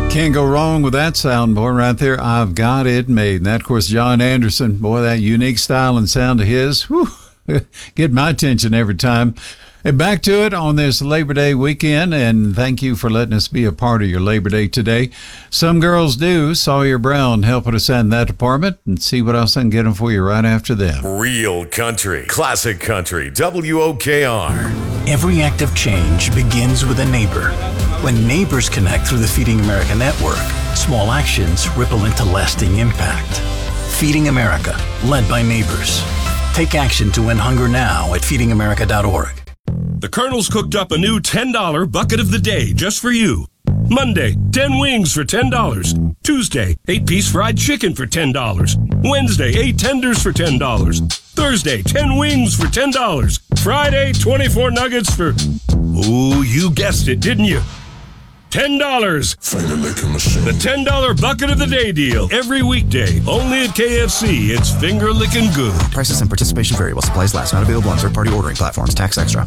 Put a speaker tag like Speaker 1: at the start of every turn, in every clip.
Speaker 1: Can't go wrong with that soundboard right there. I've got it made. And that, of course, John Anderson. Boy, that unique style and sound of his, whew, get my attention every time. And back to it on this Labor Day weekend, and thank you for letting us be a part of your Labor Day today. Some girls do. Sawyer Brown helping us out in that department, and see what else I can get them for you right after them.
Speaker 2: Real country, classic country, WOKR.
Speaker 3: Every act of change begins with a neighbor. When neighbors connect through the Feeding America network, small actions ripple into lasting impact. Feeding America, led by neighbors. Take action to end hunger now at feedingamerica.org.
Speaker 4: The Colonel's cooked up a new $10 bucket of the day just for you. Monday, 10 wings for $10. Tuesday, 8-piece fried chicken for $10. Wednesday, 8 tenders for $10. Thursday, 10 wings for $10. Friday, 24 nuggets for... Ooh, you guessed it, didn't you? $10.
Speaker 5: Finger licking machine.
Speaker 4: The $10 bucket of the day deal. Every weekday. Only at KFC. It's finger licking good.
Speaker 6: Prices and participation vary while supplies last. Not available on third-party ordering platforms. Tax extra.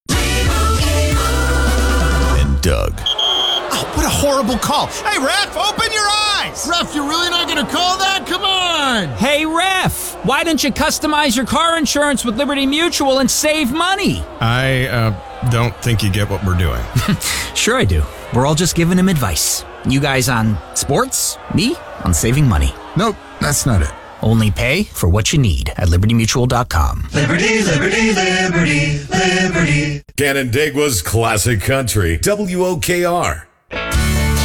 Speaker 2: And Doug.
Speaker 7: Oh, what a horrible call. Hey, Ref, open your eyes. Ref, you're really not going to call that? Come on.
Speaker 8: Hey, Ref, why don't you customize your car insurance with Liberty Mutual and save money?
Speaker 9: I don't think you get what we're doing.
Speaker 8: Sure I do. We're all just giving him advice. You guys on sports, me on saving money.
Speaker 5: Nope, that's not it.
Speaker 8: Only pay for what you need at libertymutual.com.
Speaker 10: Liberty, liberty, liberty, liberty.
Speaker 2: Canandaigua's classic country, WOKR.